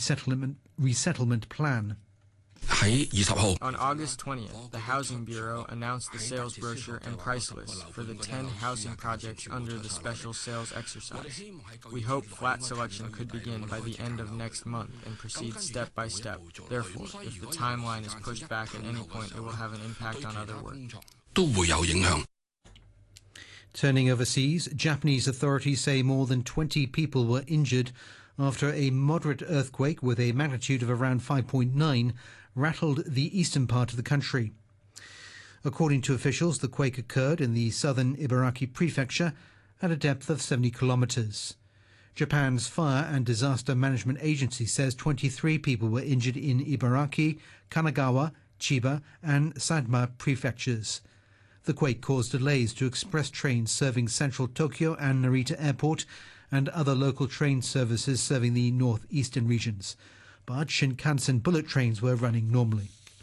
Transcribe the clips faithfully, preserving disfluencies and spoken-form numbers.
resettlement, resettlement plan. On August twentieth, the Housing Bureau announced the sales brochure and price list for the ten housing projects under the special sales exercise. We hope flat selection could begin by the end of next month and proceed step by step. Therefore, if the timeline is pushed back at any point, it will have an impact on other work. Turning overseas, Japanese authorities say more than twenty people were injured after a moderate earthquake with a magnitude of around five point nine rattled the eastern part of the country. According to officials, the quake occurred in the southern Ibaraki prefecture at a depth of seventy kilometers. Japan's Fire and Disaster Management Agency says twenty-three people were injured in Ibaraki, Kanagawa, Chiba and Saitama prefectures. The quake caused delays to express trains serving central Tokyo and Narita Airport and other local train services serving the northeastern regions. But Shinkansen bullet trains were running normally.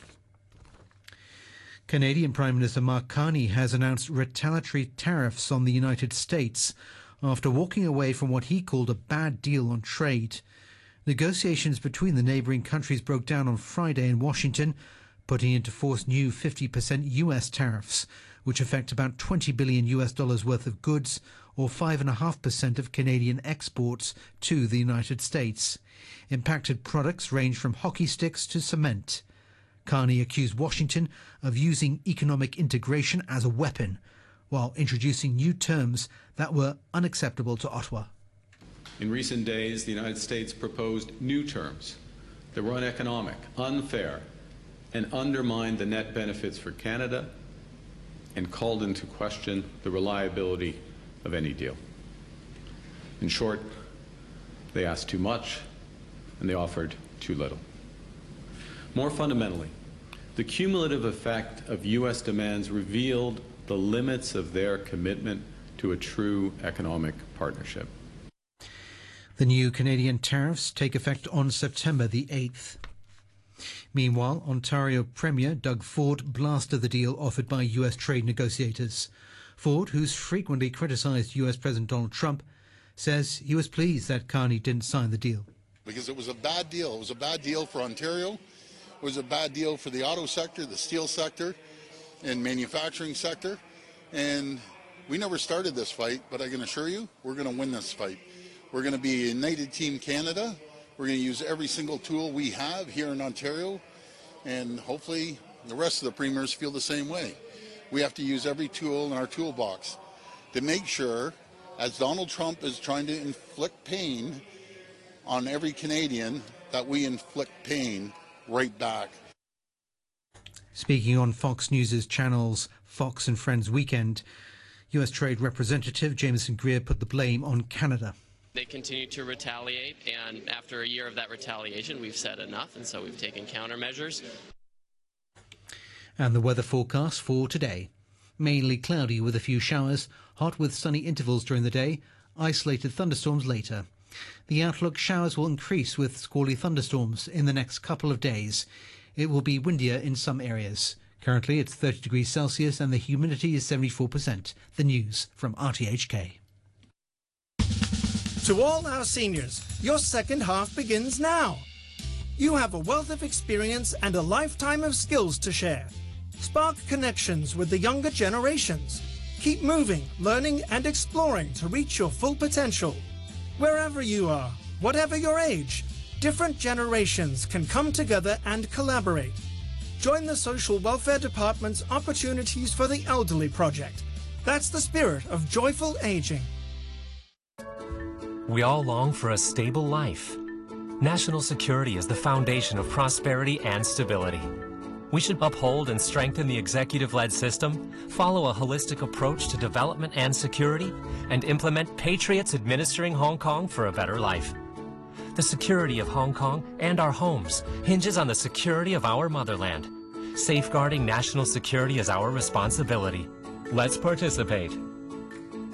Canadian Prime Minister Mark Carney has announced retaliatory tariffs on the United States after walking away from what he called a bad deal on trade. Negotiations between the neighbouring countries broke down on Friday in Washington, putting into force new fifty percent U S tariffs, which affect about twenty billion U S dollars worth of goods, or five point five percent of Canadian exports to the United States. Impacted products range from hockey sticks to cement. Carney accused Washington of using economic integration as a weapon, while introducing new terms that were unacceptable to Ottawa. In recent days, the United States proposed new terms that were uneconomic, unfair, and undermined the net benefits for Canada and called into question the reliability of any deal. In short, they asked too much and they offered too little. More fundamentally, the cumulative effect of U S demands revealed the limits of their commitment to a true economic partnership. The new Canadian tariffs take effect on September the eighth. Meanwhile, Ontario Premier Doug Ford blasted the deal offered by U S trade negotiators. Ford, who's frequently criticised U S President Donald Trump, says he was pleased that Carney didn't sign the deal. Because it was a bad deal. It was a bad deal for Ontario. It was a bad deal for the auto sector, the steel sector, and manufacturing sector. And we never started this fight, but I can assure you, we're going to win this fight. We're going to be a United Team Canada. We're going to use every single tool we have here in Ontario, and hopefully the rest of the premiers feel the same way. We have to use every tool in our toolbox to make sure, as Donald Trump is trying to inflict pain on every Canadian, that we inflict pain right back. Speaking on Fox News' channels Fox and Friends Weekend, U S Trade Representative Jameson Greer put the blame on Canada. They continue to retaliate, and after a year of that retaliation, we've said enough, and so we've taken countermeasures. And the weather forecast for today. Mainly cloudy with a few showers, hot with sunny intervals during the day, isolated thunderstorms later. The outlook: showers will increase with squally thunderstorms in the next couple of days. It will be windier in some areas. Currently it's thirty degrees Celsius and the humidity is seventy-four percent. The news from R T H K. To all our seniors, your second half begins now. You have a wealth of experience and a lifetime of skills to share. Spark connections with the younger generations. Keep moving, learning and exploring to reach your full potential. Wherever you are, whatever your age, different generations can come together and collaborate. Join the Social Welfare Department's Opportunities for the Elderly project. That's the spirit of joyful aging. We all long for a stable life. National security is the foundation of prosperity and stability. We should uphold and strengthen the executive-led system, follow a holistic approach to development and security, and implement patriots administering Hong Kong for a better life. The security of Hong Kong and our homes hinges on the security of our motherland. Safeguarding national security is our responsibility. Let's participate.